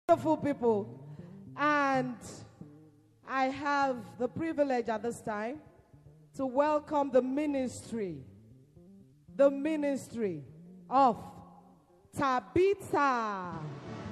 Wonderful people. And I have the privilege at this time to welcome the ministry of Tabitha.